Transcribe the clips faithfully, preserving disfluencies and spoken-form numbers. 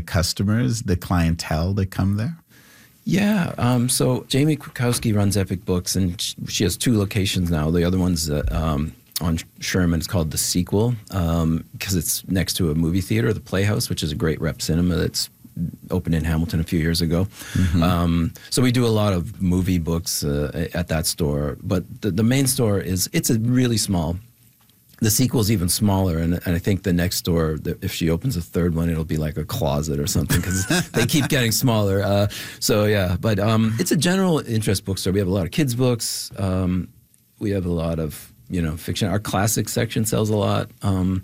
customers, the clientele that come there? Yeah. Um, so Jamie Kwiatkowski runs Epic Books, and she has two locations now. The other one's uh, um, on Sherman. It's called The Sequel um, because it's next to a movie theater, the Playhouse, which is a great rep cinema that's opened in Hamilton a few years ago. Mm-hmm. Um, so we do a lot of movie books uh, at that store. But the, the main store is, it's a really small. The Sequel's even smaller, and, and I think the next store, if she opens a third one, it'll be like a closet or something because they keep getting smaller. Uh, so yeah, but um, it's a general interest bookstore. We have a lot of kids' books. Um, we have a lot of, you know, fiction. Our classics section sells a lot. Um,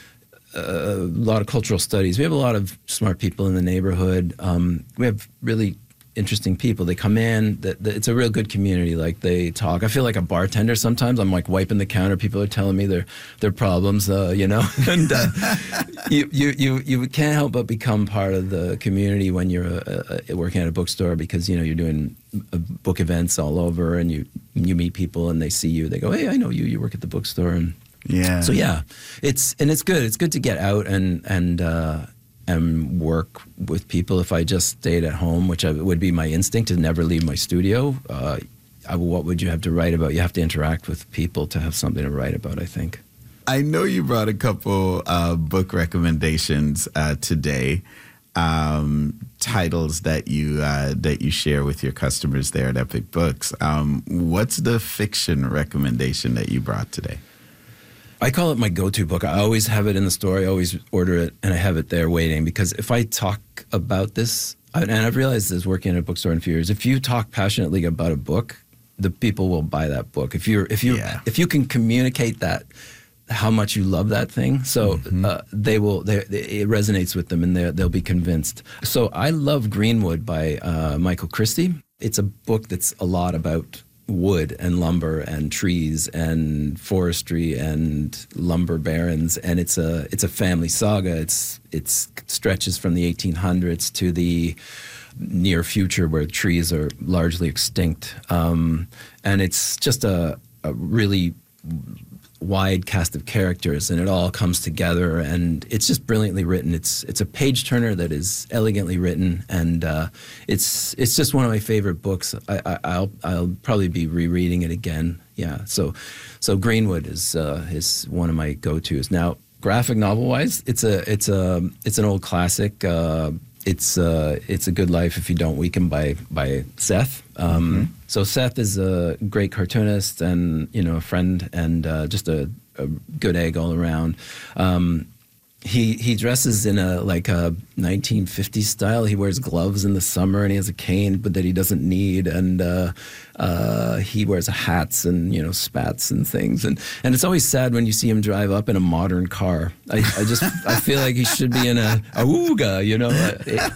a lot of cultural studies. We have a lot of smart people in the neighborhood. Um, we have really interesting people. They come in. The, the, it's a real good community. Like, they talk. I feel like a bartender sometimes. I'm like wiping the counter. People are telling me their their problems, uh, you know. and uh, you, you you you can't help but become part of the community when you're uh, uh, working at a bookstore, because, you know, you're doing uh, book events all over, and you you meet people and they see you. They go, "Hey, I know you. You work at the bookstore." And yeah. So yeah, it's and it's good. It's good to get out and and uh, and work with people. If I just stayed at home, which I, would be my instinct to never leave my studio, uh, I, what would you have to write about? You have to interact with people to have something to write about, I think. I know you brought a couple uh, book recommendations uh, today, um, titles that you uh, that you share with your customers there at Epic Books. Um, what's the fiction recommendation that you brought today? I call it my go-to book. I always have it in the store. I always order it, and I have it there waiting, because if I talk about this, and I've realized this working at a bookstore in a few years, if you talk passionately about a book, the people will buy that book. If you're, if you, yeah. if you can communicate that, how much you love that thing, so mm-hmm. uh, they will. They, it resonates with them, and they'll be convinced. So I love Greenwood by uh, Michael Christie. It's a book that's a lot about wood and lumber and trees and forestry and lumber barons, and it's a it's a family saga. It's it's stretches from the eighteen hundreds to the near future, where trees are largely extinct, um, and it's just a, a really wide cast of characters, and it all comes together, and it's just brilliantly written. It's it's a page turner that is elegantly written, and uh, it's it's just one of my favorite books. I, I, I'll I'll probably be rereading it again. Yeah, so so Greenwood is uh, is one of my go-tos. Now, graphic novel wise, it's a it's a it's an old classic. Uh, It's uh, it's a Good Life If You Don't Weaken by by Seth. Um, mm-hmm. So Seth is a great cartoonist, and, you know, a friend, and uh, just a, a good egg all around. Um, he he dresses in a like a nineteen fifties style. He wears gloves in the summer, and he has a cane, but that he doesn't need. And uh, uh, he wears hats and, you know, spats and things. And and it's always sad when you see him drive up in a modern car. I, I just I feel like he should be in a Awooga, you know. It,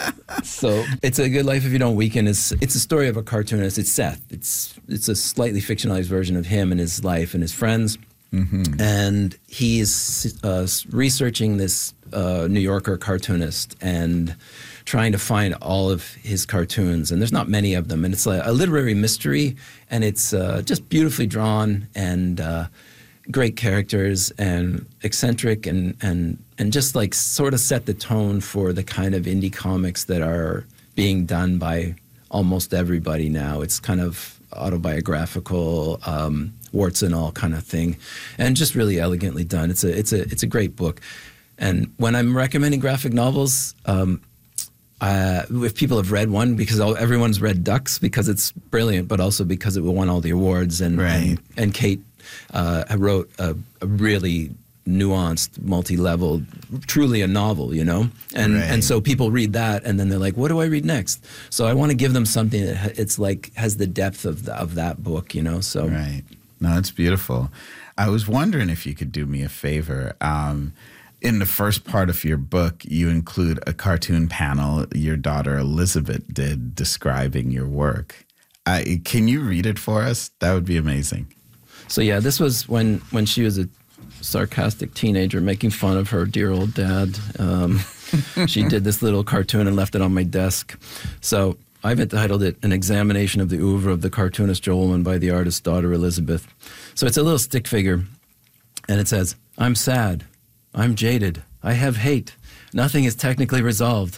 so it's a Good Life If You Don't Weaken. It's it's a story of a cartoonist. It's Seth. It's it's a slightly fictionalized version of him and his life and his friends. Mm-hmm. And he's uh, researching this uh, New Yorker cartoonist and trying to find all of his cartoons. And there's not many of them. And it's a, a literary mystery, and it's uh, just beautifully drawn, and uh, great characters, and eccentric, and, and, and just like sort of set the tone for the kind of indie comics that are being done by almost everybody now. It's kind of autobiographical, um, warts and all kind of thing, and just really elegantly done. It's a it's a it's a great book. And when I'm recommending graphic novels, um, uh, if people have read one, because all, everyone's read Ducks because it's brilliant, but also because it won all the awards. And right. and, and Kate uh, wrote a, a really nuanced, multi-level, truly a novel, you know? And right. and so people read that, and then they're like, what do I read next? So I want to give them something that ha- it's like has the depth of the, of that book, you know? So right. No, it's beautiful. I was wondering if you could do me a favor. Um, in the first part of your book, you include a cartoon panel your daughter Elizabeth did describing your work. Uh, can you read it for us? That would be amazing. So yeah, this was when, when she was a sarcastic teenager making fun of her dear old dad. Um, she did this little cartoon and left it on my desk. So I've entitled it An Examination of the Oeuvre of the Cartoonist Joelman by the artist's daughter, Elizabeth. So it's a little stick figure, and it says, I'm sad. I'm jaded. I have hate. Nothing is technically resolved.